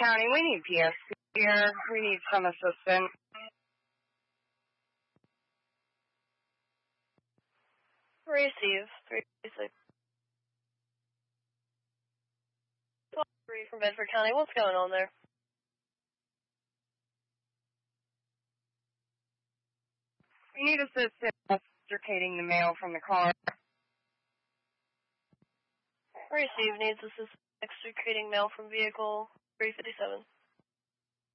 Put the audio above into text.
County, we need PSC here. We need some assistance. Receive. 336. 3 from Bedford County. What's going on there? We need assistance extricating the mail from the car. Receive. Needs assistance extricating mail from vehicle 357.